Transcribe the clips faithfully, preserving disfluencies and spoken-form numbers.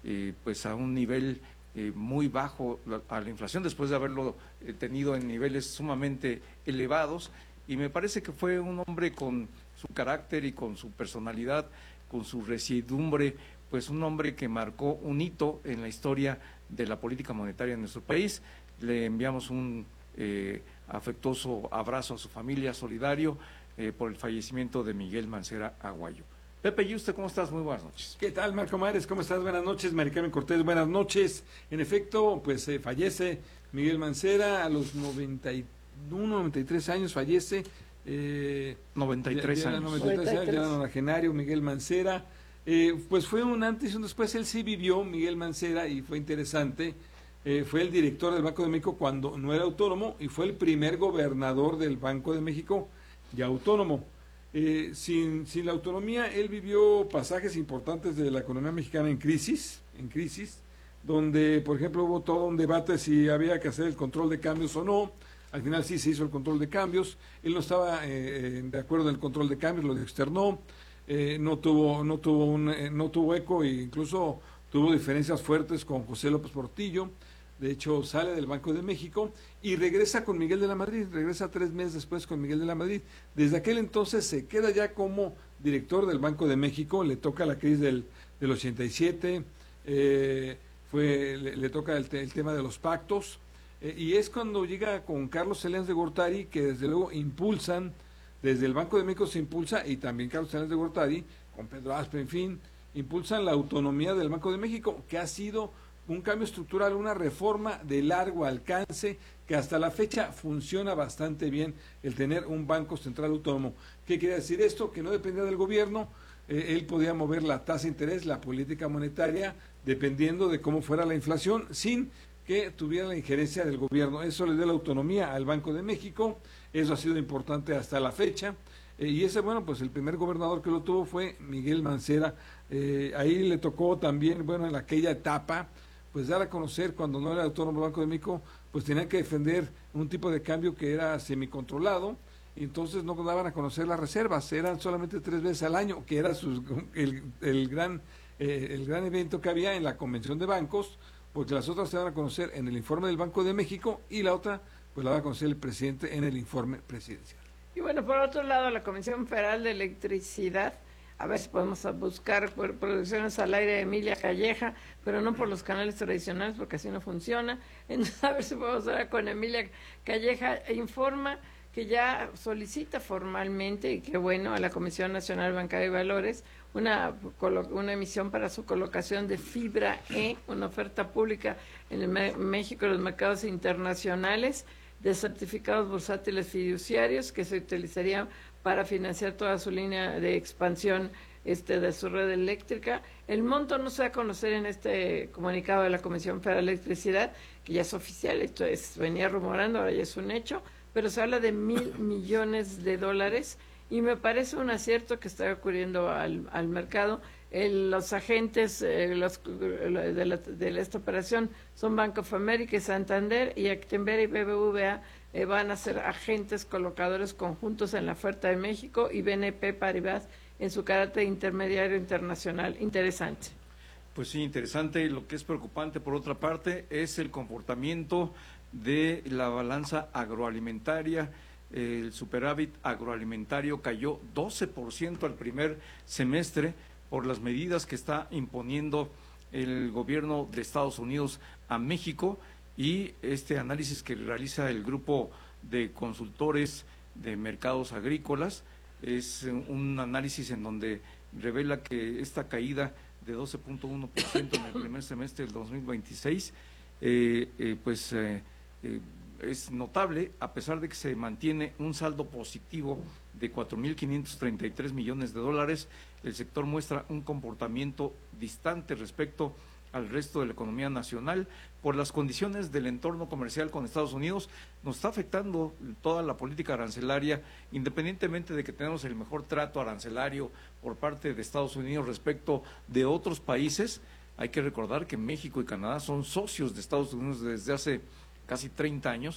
eh, pues a un nivel eh, muy bajo a la inflación, después de haberlo eh, tenido en niveles sumamente elevados, y me parece que fue un hombre con su carácter y con su personalidad, con su residumbre, pues un hombre que marcó un hito en la historia de la política monetaria en nuestro país. Le enviamos un eh, afectuoso abrazo a su familia, solidario, eh, por el fallecimiento de Miguel Mancera Aguayo. Pepe, ¿y usted cómo estás? Muy buenas noches. ¿Qué tal, Marco Mares? ¿Cómo estás? Buenas noches. Mari Carmen Cortés, buenas noches. En efecto, pues eh, fallece Miguel Mancera a los noventa y uno, noventa y tres años, fallece. Eh, noventa y tres ya, ya años. noventa y tres años, ya era nonagenario Miguel Mancera. Eh, pues fue un antes y un después. Él sí vivió, Miguel Mancera, y fue interesante. Eh, fue el director del Banco de México cuando no era autónomo y fue el primer gobernador del Banco de México ya autónomo. Eh, sin, sin la autonomía, él vivió pasajes importantes de la economía mexicana en crisis, en crisis, donde, por ejemplo, hubo todo un debate si había que hacer el control de cambios o no. Al final sí se hizo el control de cambios. Él no estaba eh, de acuerdo en el control de cambios, lo externó. Eh, no tuvo, no tuvo un, eh, no tuvo eco e incluso tuvo diferencias fuertes con José López Portillo. De hecho, sale del Banco de México y regresa con Miguel de la Madrid, regresa tres meses después con Miguel de la Madrid. Desde aquel entonces se queda ya como director del Banco de México, le toca la crisis del, del ochenta y siete, eh, fue, le, le toca el, el tema de los pactos, eh, y es cuando llega con Carlos Salinas de Gortari, que desde luego impulsan, desde el Banco de México se impulsa, y también Carlos Salinas de Gortari, con Pedro Aspe, en fin, impulsan la autonomía del Banco de México, que ha sido un cambio estructural, una reforma de largo alcance que hasta la fecha funciona bastante bien el tener un banco central autónomo. ¿Qué quiere decir esto? Que no dependía del gobierno, eh, él podía mover la tasa de interés, la política monetaria, dependiendo de cómo fuera la inflación, sin que tuviera la injerencia del gobierno. Eso le dio la autonomía al Banco de México, eso ha sido importante hasta la fecha. Eh, y ese, bueno, pues el primer gobernador que lo tuvo fue Miguel Mancera. Eh, ahí le tocó también, bueno, en aquella etapa, pues dar a conocer, cuando no era autónomo el Banco de México, pues tenían que defender un tipo de cambio que era semicontrolado, y entonces no daban a conocer las reservas, eran solamente tres veces al año, que era sus, el, el, gran, eh, el gran evento que había en la convención de bancos, porque las otras se daban a conocer en el informe del Banco de México, y la otra, pues la va a conocer el presidente en el informe presidencial. Y bueno, por otro lado, la Comisión Federal de Electricidad, a ver si podemos buscar producciones al aire de Emilia Calleja, pero no por los canales tradicionales, porque así no funciona. Entonces, a ver si podemos hablar con Emilia Calleja. Informa que ya solicita formalmente, y qué bueno, a la Comisión Nacional Bancaria y Valores, una, una emisión para su colocación de fibra E, una oferta pública en el México y los mercados internacionales de certificados bursátiles fiduciarios que se utilizarían para financiar toda su línea de expansión este, de su red eléctrica. El monto no se va a conocer en este comunicado de la Comisión Federal de Electricidad, que ya es oficial, esto es, venía rumorando, ahora ya es un hecho, pero se habla de mil millones de dólares, y me parece un acierto que está ocurriendo al, al mercado. El, los agentes eh, los, de, la, de esta operación son Bank of America y Santander, y Actinver y B B V A eh, van a ser agentes colocadores conjuntos en la oferta de México, y B N P Paribas en su carácter intermediario internacional. Interesante. Pues sí, interesante. Lo que es preocupante, por otra parte, es el comportamiento de la balanza agroalimentaria. El superávit agroalimentario cayó doce por ciento al primer semestre por las medidas que está imponiendo el gobierno de Estados Unidos a México, y este análisis que realiza el grupo de consultores de mercados agrícolas es un análisis en donde revela que esta caída de doce punto uno por ciento en el primer semestre del dos mil veintiséis eh, eh, pues eh, eh, es notable, a pesar de que se mantiene un saldo positivo de cuatro mil quinientos treinta y tres millones de dólares. El sector muestra un comportamiento distante respecto al resto de la economía nacional por las condiciones del entorno comercial con Estados Unidos. Nos está afectando toda la política arancelaria, independientemente de que tenemos el mejor trato arancelario por parte de Estados Unidos respecto de otros países. Hay que recordar que México y Canadá son socios de Estados Unidos desde hace casi treinta años,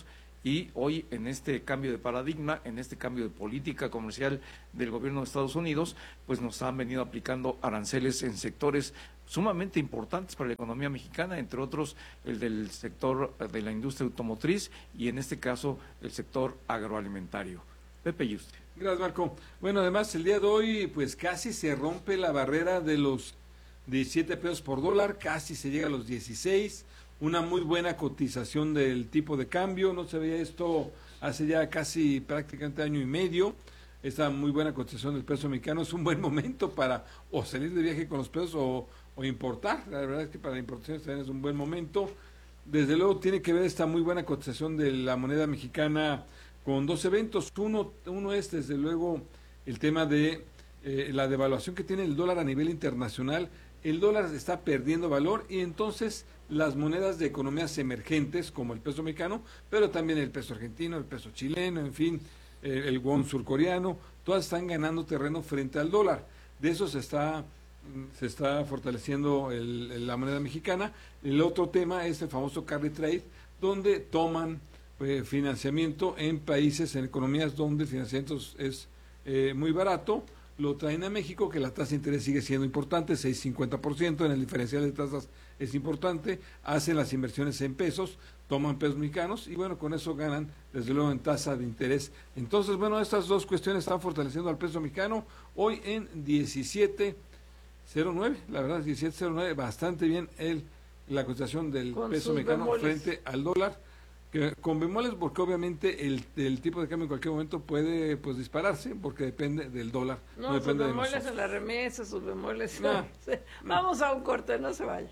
y hoy en este cambio de paradigma, en este cambio de política comercial del gobierno de Estados Unidos, pues nos han venido aplicando aranceles en sectores sumamente importantes para la economía mexicana, entre otros el del sector de la industria automotriz y en este caso el sector agroalimentario. Pepe Yuste. Gracias, Marco. Bueno, además el día de hoy pues casi se rompe la barrera de los diecisiete pesos por dólar, casi se llega a los dieciséis, una muy buena cotización del tipo de cambio, no se veía esto hace ya casi prácticamente año y medio. Esta muy buena cotización del peso mexicano es un buen momento para o salir de viaje con los pesos o, o importar. La verdad es que para importaciones también es un buen momento. Desde luego tiene que ver esta muy buena cotización de la moneda mexicana con dos eventos. Uno, uno es desde luego el tema de eh, la devaluación que tiene el dólar a nivel internacional. El dólar está perdiendo valor y entonces las monedas de economías emergentes como el peso mexicano, pero también el peso argentino, el peso chileno, en fin, eh, el won surcoreano, todas están ganando terreno frente al dólar. De eso se está se está fortaleciendo el, el, la moneda mexicana. El otro tema es el famoso carry trade, donde toman eh, financiamiento en países, en economías donde el financiamiento es, es eh, muy barato, lo traen a México, que la tasa de interés sigue siendo importante, seis punto cincuenta por ciento, en el diferencial de tasas es importante, hacen las inversiones en pesos, toman pesos mexicanos y bueno, con eso ganan desde luego en tasa de interés. Entonces, bueno, estas dos cuestiones están fortaleciendo al peso mexicano, hoy en diecisiete cero nueve, la verdad, diecisiete cero nueve, bastante bien el la cotización del con peso mexicano bemoles frente al dólar, que con bemoles porque obviamente el, el tipo de cambio en cualquier momento puede pues dispararse porque depende del dólar, no, no depende sus de bemoles nosotros. en la remesa, sus bemoles. No. Vamos a un corte, no se vaya.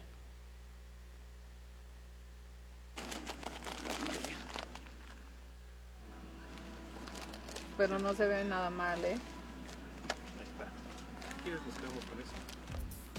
Pero no se ve nada mal, ¿eh? Ahí está. ¿Quieres nos quedamos con eso?